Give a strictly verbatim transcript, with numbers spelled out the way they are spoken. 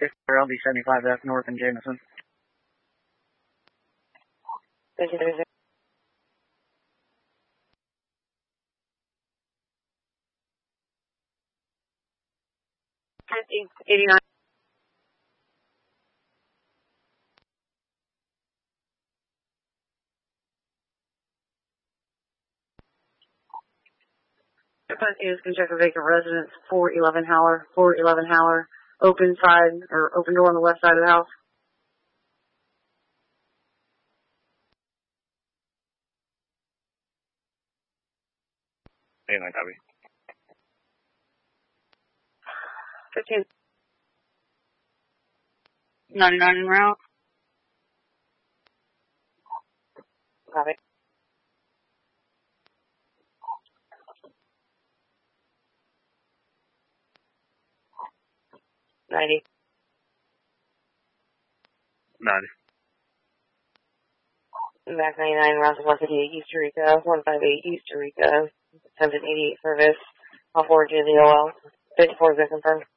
L D seventy-five F North and Jameson. eighty-nine. Is can check a vacant residence, four eleven Howler, four eleven Howler, open side, or open door on the west side of the house. eighty-nine, copy. fifteen. ninety-nine en route. Copy. ninety. ninety. Max ninety-nine, route to one fifty-eight East Eureka, one fifty-eight East Eureka, seven eighty-eight service. I'll forward you the O L. fifty-four is confirmed.